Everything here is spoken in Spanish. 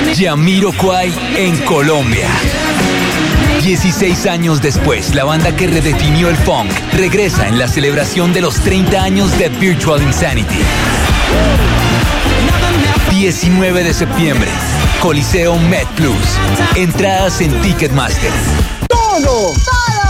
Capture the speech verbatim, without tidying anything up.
Jamiroquai en Colombia. dieciséis años después, la banda que redefinió el funk regresa en la celebración de los treinta años de Virtual Insanity. diecinueve de septiembre, Coliseo MedPlus. Entradas en Ticketmaster. Todo, todo